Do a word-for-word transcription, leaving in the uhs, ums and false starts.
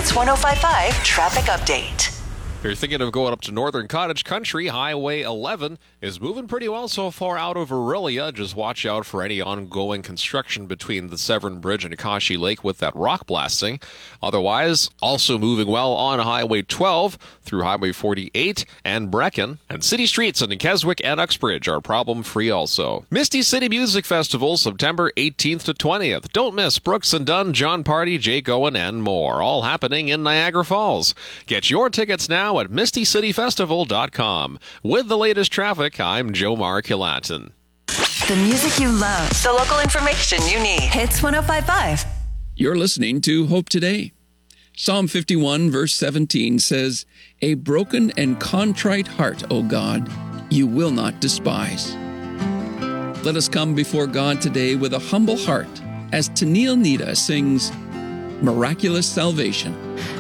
Hits one oh five point five Traffic Update. If you're thinking of going up to Northern Cottage Country, Highway eleven is moving pretty well so far out of Aurelia. Just watch out for any ongoing construction between the Severn Bridge and Akashi Lake with that rock blasting. Otherwise, also moving well on Highway twelve through Highway forty-eight and Brecken. And city streets in Keswick and Uxbridge are problem-free also. Misty City Music Festival, September eighteenth to twentieth. Don't miss Brooks and Dunn, John Party, Jake Owen, and more. All happening in Niagara Falls. Get your tickets now at misty city festival dot com. With the latest traffic, I'm Joe Mark-Hilatin. The music you love. The local information you need. Hits one oh five point five. You're listening to Hope Today. Psalm fifty-one, verse seventeen says, "A broken and contrite heart, O God, you will not despise." Let us come before God today with a humble heart as Tennille Nita sings Miraculous Salvation.